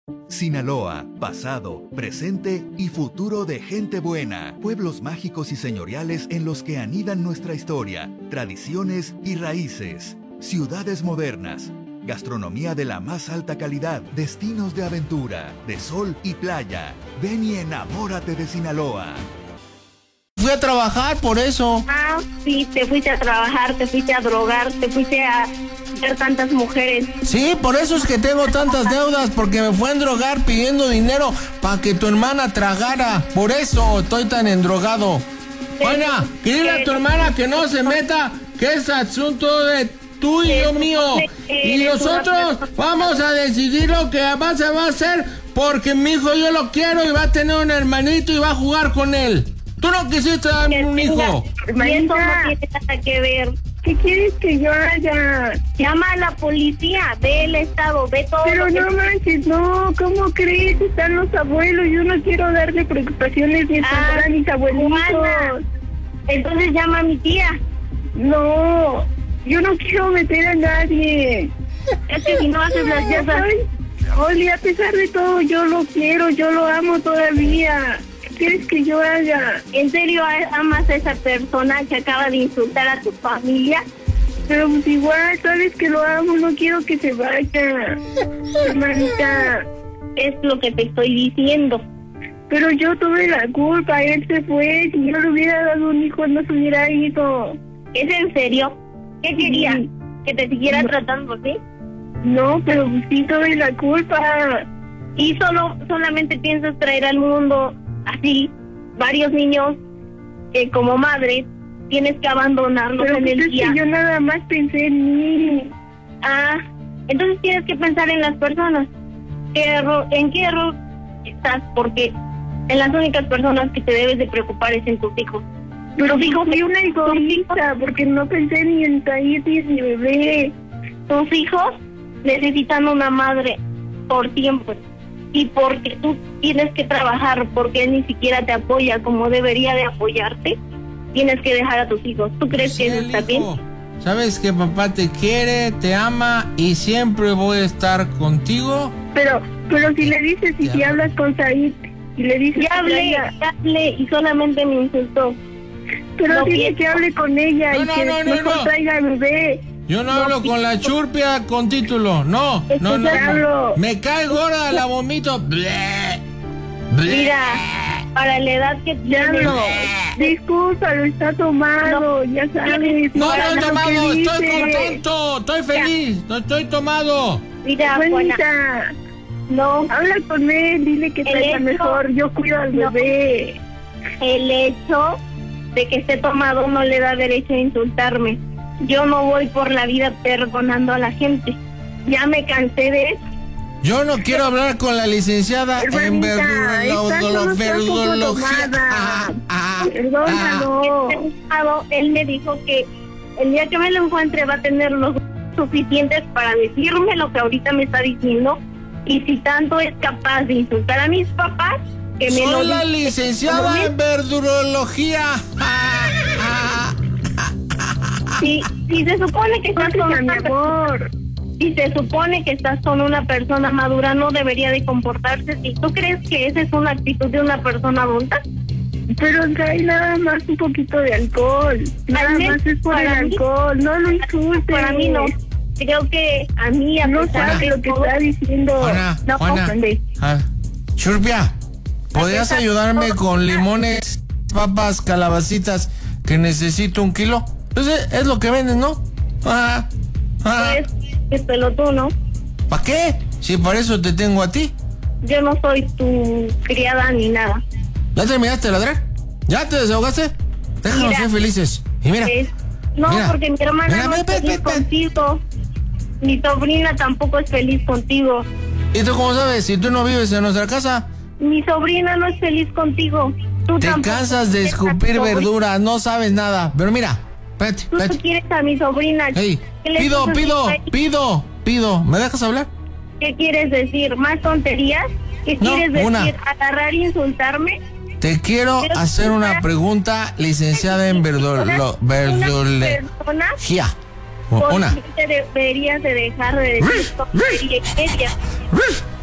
Sinaloa, pasado, presente y futuro de gente buena. Pueblos mágicos y señoriales en los que anidan nuestra historia, tradiciones y raíces. Ciudades modernas, gastronomía de la más alta calidad, destinos de aventura, de sol y playa. Ven y enamórate de Sinaloa. Fui a trabajar por eso. Ah, sí, te fuiste a trabajar, te fuiste a drogar, te fuiste a ver tantas mujeres. Sí, por eso es que tengo tantas deudas, porque me fue a endrogar pidiendo dinero para que tu hermana tragara. Por eso estoy tan endrogado. Juana, dile a tu hermana que no se meta, que es asunto de tuyo mío. Y nosotros vamos a decidir lo que se va a hacer, porque mi hijo yo lo quiero y va a tener un hermanito y va a jugar con él. Tú no quisiste darme un hijo. Y eso no tiene nada que ver. ¿Qué quieres que yo haga? Llama a la policía, ve el estado, ve todo. Pero no manches, no, ¿cómo crees? Están los abuelos, yo no quiero darle preocupaciones ni a mis abuelitos. Entonces llama a mi tía. No, yo no quiero meter a nadie. Es que si no haces las cosas... Oli, a pesar de todo, yo lo quiero, yo lo amo todavía. ¿Qué quieres que yo haga? ¿En serio amas a esa persona que acaba de insultar a tu familia? Pero pues igual, sabes que lo amo, no quiero que se vaya. Hermanita, es lo que te estoy diciendo. Pero yo tuve la culpa, él se fue. Si yo le hubiera dado un hijo, no se hubiera ido. ¿Es en serio? ¿Qué quería? Sí. ¿Que te siguiera tratando así? No, pero pues sí tuve la culpa. Y solamente piensas traer al mundo así varios niños que como madre tienes que abandonarlos en el día. Yo nada más pensé en mí. Ah, entonces tienes que pensar en las personas. ¿En qué error estás? Porque en las únicas personas que te debes de preocupar es en tus hijos. Pero digo, fui una egoísta porque no pensé ni en Tahiti ni en mi bebé. Tus hijos necesitan una madre por tiempo. Y porque tú tienes que trabajar, porque él ni siquiera te apoya como debería de apoyarte, tienes que dejar a tus hijos. ¿Tú crees que eso está bien? Sabes que papá te quiere, te ama y siempre voy a estar contigo. Pero si le dices y si hablas con Said y le dices ya hablé y solamente me insultó. Pero no dile que hable con ella y que mejor traiga al bebé. Yo no hablo con la churpia con título, no. Me cae gorda, la vomito. Mira, para la edad que tienes. Disculpa, lo está tomado, ya sabes. No lo he tomado, estoy contento, estoy feliz, no estoy tomado. Mira, Juanita, no. Habla con él, dile que traiga mejor, yo cuido al bebé. El hecho de que esté tomado no le da derecho a insultarme. Yo no voy por la vida perdonando a la gente. Ya me cansé de eso. Yo no quiero hablar con la licenciada en verdurología. Perdónalo. Él me dijo que el día que me lo encuentre va a tener los suficientes para decirme lo que ahorita me está diciendo. Y si tanto es capaz de insultar a mis papás, que me lo diga. Soy la licenciada en verdurología. Si se supone que estás con mi amor, si se supone que estás con una persona madura, no debería de comportarse así. ¿Tú crees que esa es una actitud de una persona adulta? Pero trae nada más un poquito de alcohol. Nada más es por el alcohol. No lo insultes. Para mí no. Creo que a mí no sabe lo que está diciendo. Juana, Churpia, ¿podrías ayudarme con limones, papas, calabacitas, que necesito 1 kilo? Entonces, es lo que venden, ¿no? Pues, díselo tú, ¿no? ¿Para qué? Si para eso te tengo a ti. Yo no soy tu criada ni nada. ¿Ya terminaste de ladrar? ¿Ya te desahogaste? Déjanos ser felices. Y mira. No, mira, porque mi hermana no es feliz contigo. Mi sobrina tampoco es feliz contigo. ¿Y tú cómo sabes? Si tú no vives en nuestra casa. Mi sobrina no es feliz contigo. Tú te cansas de escupir verduras, no sabes nada. Pero mira, espérate. Tú quieres a mi sobrina. Hey, pido. ¿Me dejas hablar? ¿Qué quieres decir? ¿Más tonterías? ¿Qué quieres decir? ¿Agarrar y insultarme? Te quiero hacer una pregunta, licenciada en verdurología. Una. Deberías de dejar de decir tonterías.